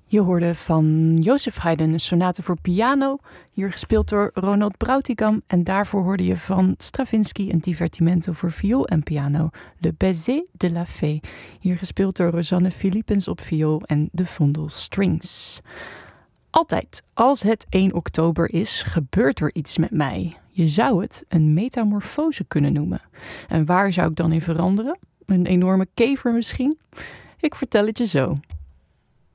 Je hoorde van Joseph Haydn een sonate voor piano, hier gespeeld door Ronald Brautigam. En daarvoor hoorde je van Stravinsky een divertimento voor viool en piano, Le Baiser de la Fée, hier gespeeld door Rosanne Philippens op viool en de Vondel Strings. Altijd, als het 1 oktober is, gebeurt er iets met mij. Je zou het een metamorfose kunnen noemen. En waar zou ik dan in veranderen? Een enorme kever misschien? Ik vertel het je zo.